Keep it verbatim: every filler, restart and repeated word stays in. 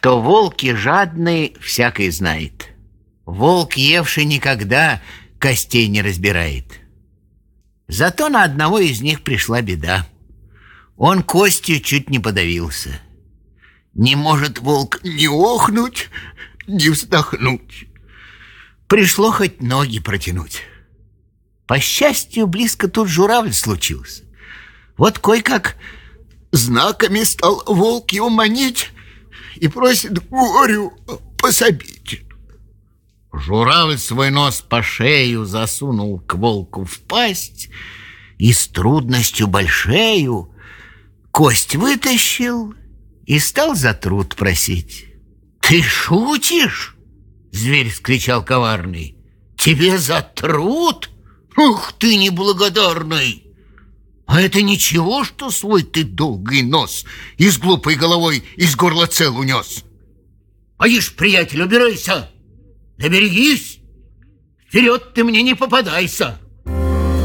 что волки жадные, всякий знает. Волк, евший никогда, костей не разбирает. Зато на одного из них пришла беда. Он костью чуть не подавился. Не может волк ни охнуть, ни вздохнуть. Пришло хоть ноги протянуть. По счастью, близко тут журавль случился. Вот кое-как знаками стал волк его манить и просит горю пособить. Журавль свой нос по шею засунул к волку в пасть и с трудностью большею кость вытащил и стал за труд просить. «Ты шутишь?» — зверь вскричал коварный. «Тебе за труд? Ух ты, неблагодарный! А это ничего, что свой ты долгий нос и с глупой головой из горла цел унес? А ишь, приятель, убирайся! Да берегись! Вперед ты мне не попадайся!»